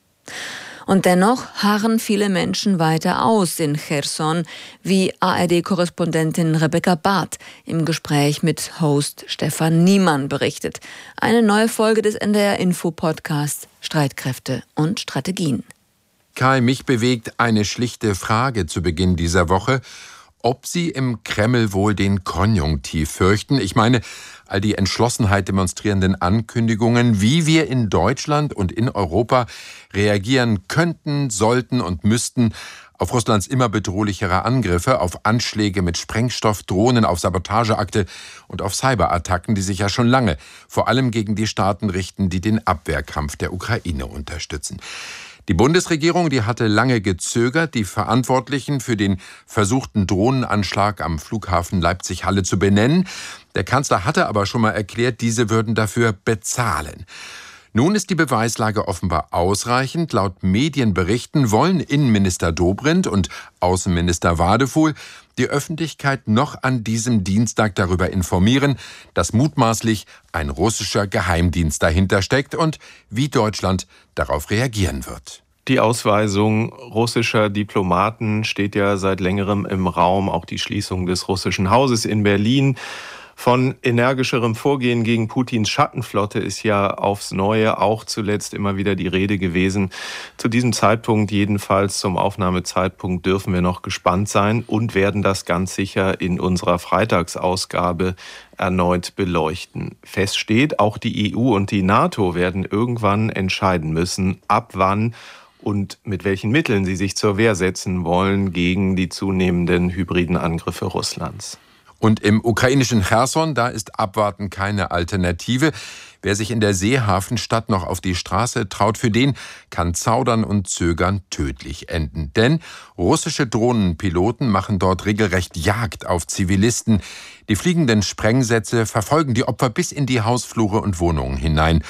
Und dennoch harren viele Menschen weiter aus in Cherson, wie A R D-Korrespondentin Rebecca Barth im Gespräch mit Host Stefan Niemann berichtet. Eine neue Folge des N D R-Info-Podcasts Streitkräfte und Strategien. Kai, mich bewegt eine schlichte Frage zu Beginn dieser Woche, ob Sie im Kreml wohl den Konjunktiv fürchten. Ich meine, all die Entschlossenheit demonstrierenden Ankündigungen, wie wir in Deutschland und in Europa reagieren könnten, sollten und müssten auf Russlands immer bedrohlichere Angriffe, auf Anschläge mit Sprengstoff, Drohnen, auf Sabotageakte und auf Cyberattacken, die sich ja schon lange vor allem gegen die Staaten richten, die den Abwehrkampf der Ukraine unterstützen. Die Bundesregierung, die hatte lange gezögert, die Verantwortlichen für den versuchten Drohnenanschlag am Flughafen Leipzig-Halle zu benennen. Der Kanzler hatte aber schon mal erklärt, diese würden dafür bezahlen. Nun ist die Beweislage offenbar ausreichend. Laut Medienberichten wollen Innenminister Dobrindt und Außenminister Wadefuhl die Öffentlichkeit noch an diesem Dienstag darüber informieren, dass mutmaßlich ein russischer Geheimdienst dahinter steckt und wie Deutschland darauf reagieren wird. Die Ausweisung russischer Diplomaten steht ja seit längerem im Raum, auch die Schließung des russischen Hauses in Berlin. Von energischerem Vorgehen gegen Putins Schattenflotte ist ja aufs Neue auch zuletzt immer wieder die Rede gewesen. Zu diesem Zeitpunkt, jedenfalls zum Aufnahmezeitpunkt, dürfen wir noch gespannt sein und werden das ganz sicher in unserer Freitagsausgabe erneut beleuchten. Fest steht, auch die E U und die NATO werden irgendwann entscheiden müssen, ab wann und mit welchen Mitteln sie sich zur Wehr setzen wollen gegen die zunehmenden hybriden Angriffe Russlands. Und im ukrainischen Cherson, da ist Abwarten keine Alternative. Wer sich in der Seehafenstadt noch auf die Straße traut, für den kann Zaudern und Zögern tödlich enden. Denn russische Drohnenpiloten machen dort regelrecht Jagd auf Zivilisten. Die fliegenden Sprengsätze verfolgen die Opfer bis in die Hausflure und Wohnungen hinein.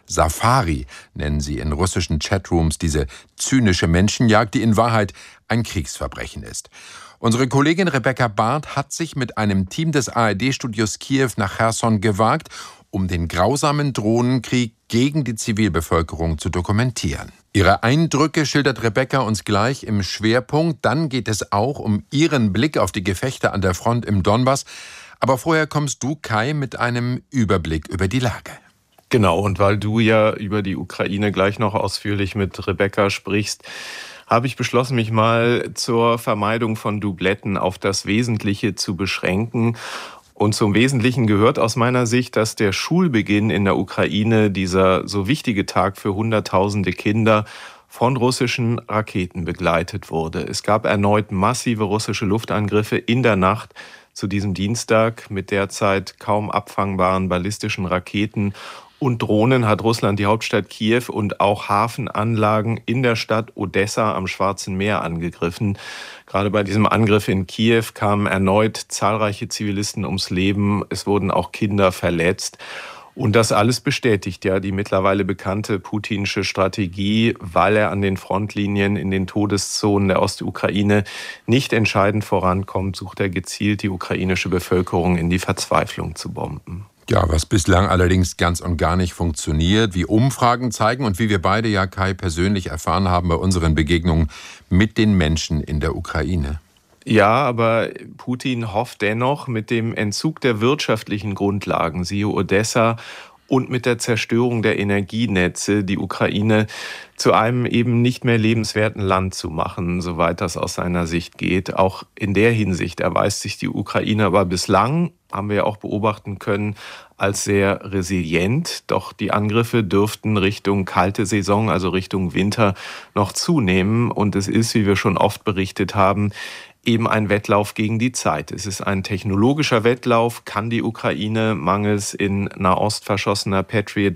Safari nennen sie in russischen Chatrooms diese zynische Menschenjagd, die in Wahrheit ein Kriegsverbrechen ist. Unsere Kollegin Rebecca Barth hat sich mit einem Team des A R D-Studios Kiew nach Cherson gewagt, um den grausamen Drohnenkrieg gegen die Zivilbevölkerung zu dokumentieren. Ihre Eindrücke schildert Rebecca uns gleich im Schwerpunkt. Dann geht es auch um ihren Blick auf die Gefechte an der Front im Donbass. Aber vorher kommst du, Kai, mit einem Überblick über die Lage. Genau, und weil du ja über die Ukraine gleich noch ausführlich mit Rebecca sprichst, habe ich beschlossen, mich mal zur Vermeidung von Dubletten auf das Wesentliche zu beschränken. Und zum Wesentlichen gehört aus meiner Sicht, dass der Schulbeginn in der Ukraine, dieser so wichtige Tag für Hunderttausende Kinder, von russischen Raketen begleitet wurde. Es gab erneut massive russische Luftangriffe in der Nacht zu diesem Dienstag mit derzeit kaum abfangbaren ballistischen Raketen und Drohnen hat Russland die Hauptstadt Kiew und auch Hafenanlagen in der Stadt Odessa am Schwarzen Meer angegriffen. Gerade bei diesem Angriff in Kiew kamen erneut zahlreiche Zivilisten ums Leben. Es wurden auch Kinder verletzt. Und das alles bestätigt ja die mittlerweile bekannte putinsche Strategie, weil er an den Frontlinien in den Todeszonen der Ostukraine nicht entscheidend vorankommt, sucht er gezielt die ukrainische Bevölkerung in die Verzweiflung zu bomben. Ja, was bislang allerdings ganz und gar nicht funktioniert, wie Umfragen zeigen und wie wir beide ja, Kai, persönlich erfahren haben bei unseren Begegnungen mit den Menschen in der Ukraine. Ja, aber Putin hofft dennoch mit dem Entzug der wirtschaftlichen Grundlagen, siehe Odessa, und mit der Zerstörung der Energienetze die Ukraine zu einem eben nicht mehr lebenswerten Land zu machen, soweit das aus seiner Sicht geht. Auch in der Hinsicht erweist sich die Ukraine aber bislang, haben wir ja auch beobachten können, als sehr resilient. Doch die Angriffe dürften Richtung kalte Saison, also Richtung Winter, noch zunehmen. Und es ist, wie wir schon oft berichtet haben, eben ein Wettlauf gegen die Zeit. Es ist ein technologischer Wettlauf. Kann die Ukraine mangels in Nahost verschossener Patriot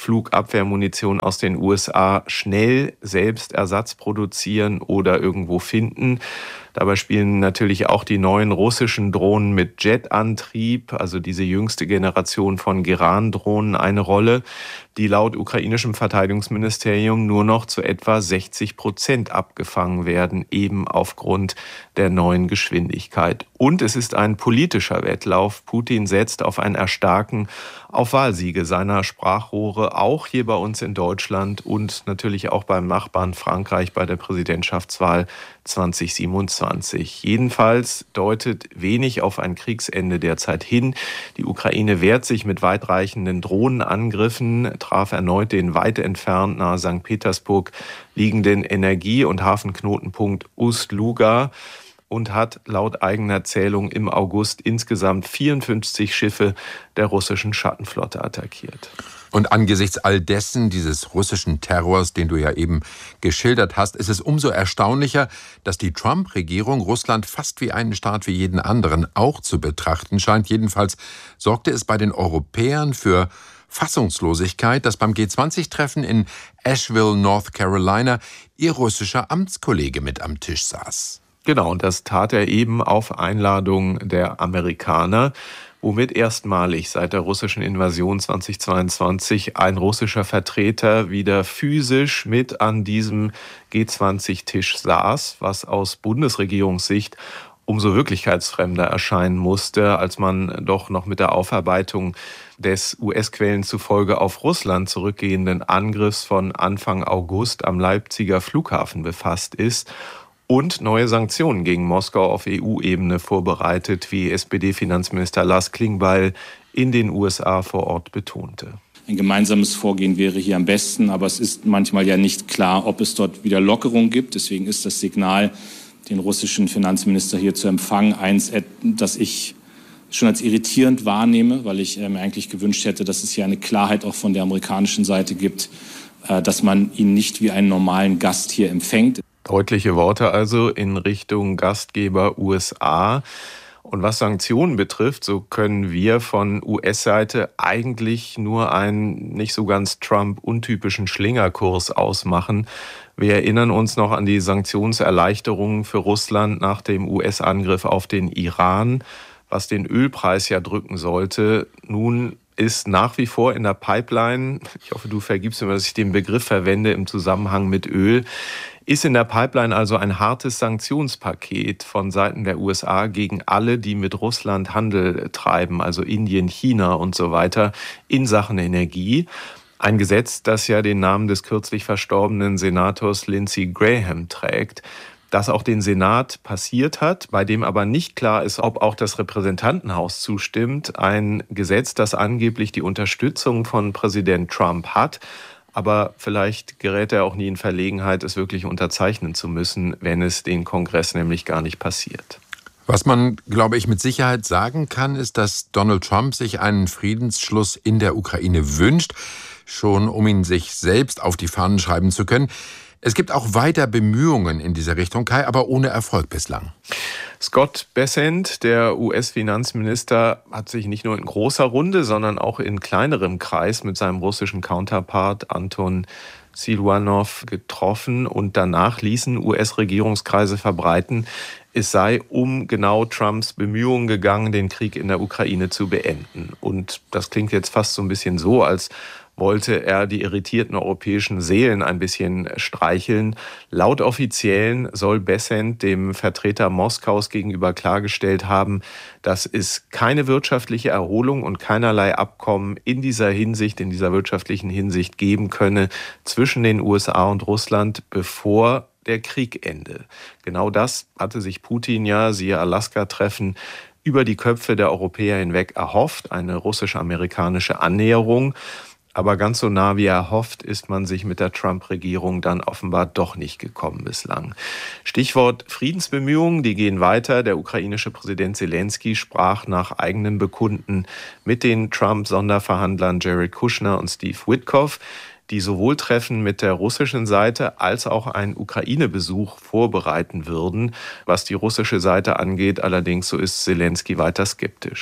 Flugabwehrmunition aus den U S A schnell selbst Ersatz produzieren oder irgendwo finden. Dabei spielen natürlich auch die neuen russischen Drohnen mit Jetantrieb, also diese jüngste Generation von Geran-Drohnen, eine Rolle, die laut ukrainischem Verteidigungsministerium nur noch zu etwa sechzig Prozent abgefangen werden, eben aufgrund der neuen Geschwindigkeit. Und es ist ein politischer Wettlauf. Putin setzt auf ein Erstarken, auf Wahlsiege seiner Sprachrohre, auch hier bei uns in Deutschland und natürlich auch beim Nachbarn Frankreich bei der Präsidentschaftswahl zwanzig siebenundzwanzig. Jedenfalls deutet wenig auf ein Kriegsende derzeit hin. Die Ukraine wehrt sich mit weitreichenden Drohnenangriffen, traf erneut den weit entfernt nahe Sankt Petersburg liegenden Energie- und Hafenknotenpunkt Ust-Luga und hat laut eigener Zählung im August insgesamt vierundfünfzig Schiffe der russischen Schattenflotte attackiert. Und angesichts all dessen, dieses russischen Terrors, den du ja eben geschildert hast, ist es umso erstaunlicher, dass die Trump-Regierung Russland fast wie einen Staat wie jeden anderen auch zu betrachten scheint. Jedenfalls sorgte es bei den Europäern für Fassungslosigkeit, dass beim G zwanzig Treffen in Asheville, North Carolina, ihr russischer Amtskollege mit am Tisch saß. Genau, und das tat er eben auf Einladung der Amerikaner, womit erstmalig seit der russischen Invasion zweitausendzweiundzwanzig ein russischer Vertreter wieder physisch mit an diesem G zwanzig Tisch saß, was aus Bundesregierungssicht umso wirklichkeitsfremder erscheinen musste, als man doch noch mit der Aufarbeitung des U S-Quellen zufolge auf Russland zurückgehenden Angriffs von Anfang August am Leipziger Flughafen befasst ist und neue Sanktionen gegen Moskau auf E U-Ebene vorbereitet, wie S P D-Finanzminister Lars Klingbeil in den U S A vor Ort betonte. Ein gemeinsames Vorgehen wäre hier am besten, aber es ist manchmal ja nicht klar, ob es dort wieder Lockerung gibt. Deswegen ist das Signal, den russischen Finanzminister hier zu empfangen, eins, das ich schon als irritierend wahrnehme, weil ich mir eigentlich gewünscht hätte, dass es hier eine Klarheit auch von der amerikanischen Seite gibt, dass man ihn nicht wie einen normalen Gast hier empfängt. Deutliche Worte also in Richtung Gastgeber U S A. Und was Sanktionen betrifft, so können wir von U S-Seite eigentlich nur einen nicht so ganz Trump-untypischen Schlingerkurs ausmachen. Wir erinnern uns noch an die Sanktionserleichterungen für Russland nach dem U S-Angriff auf den Iran, was den Ölpreis ja drücken sollte. Nun ist nach wie vor in der Pipeline, ich hoffe, du vergibst mir, dass ich den Begriff verwende im Zusammenhang mit Öl, ist in der Pipeline also ein hartes Sanktionspaket von Seiten der U S A gegen alle, die mit Russland Handel treiben, also Indien, China und so weiter, in Sachen Energie. Ein Gesetz, das ja den Namen des kürzlich verstorbenen Senators Lindsey Graham trägt, das auch den Senat passiert hat, bei dem aber nicht klar ist, ob auch das Repräsentantenhaus zustimmt. Ein Gesetz, das angeblich die Unterstützung von Präsident Trump hat, aber vielleicht gerät er auch nie in Verlegenheit, es wirklich unterzeichnen zu müssen, wenn es den Kongress nämlich gar nicht passiert. Was man, glaube ich, mit Sicherheit sagen kann, ist, dass Donald Trump sich einen Friedensschluss in der Ukraine wünscht, schon um ihn sich selbst auf die Fahnen schreiben zu können. Es gibt auch weiter Bemühungen in dieser Richtung, Kai, aber ohne Erfolg bislang. Scott Bessent, der U S-Finanzminister, hat sich nicht nur in großer Runde, sondern auch in kleinerem Kreis mit seinem russischen Counterpart Anton Siluanov getroffen und danach ließen U S-Regierungskreise verbreiten, es sei um genau Trumps Bemühungen gegangen, den Krieg in der Ukraine zu beenden. Und das klingt jetzt fast so ein bisschen so, als wollte er die irritierten europäischen Seelen ein bisschen streicheln. Laut Offiziellen soll Bessent dem Vertreter Moskaus gegenüber klargestellt haben, dass es keine wirtschaftliche Erholung und keinerlei Abkommen in dieser Hinsicht, in dieser wirtschaftlichen Hinsicht geben könne zwischen den U S A und Russland, bevor der Krieg ende. Genau das hatte sich Putin ja, siehe Alaska-Treffen, über die Köpfe der Europäer hinweg erhofft, eine russisch-amerikanische Annäherung. Aber ganz so nah wie er hofft, ist man sich mit der Trump-Regierung dann offenbar doch nicht gekommen bislang. Stichwort Friedensbemühungen, die gehen weiter. Der ukrainische Präsident Zelensky sprach nach eigenem Bekunden mit den Trump-Sonderverhandlern Jared Kushner und Steve Witkoff, die sowohl Treffen mit der russischen Seite als auch einen Ukraine-Besuch vorbereiten würden. Was die russische Seite angeht, allerdings, so ist Zelensky weiter skeptisch.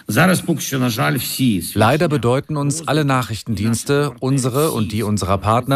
Leider bedeuten uns alle Nachrichtendienste, unsere und die unserer Partner,